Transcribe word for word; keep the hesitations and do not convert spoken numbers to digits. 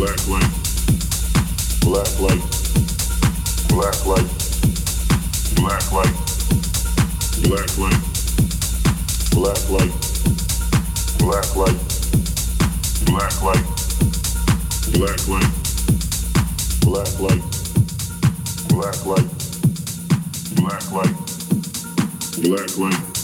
black light, black light, black light, black light, black light, black light, black light, black light, black light, black light, black light, black light, black light.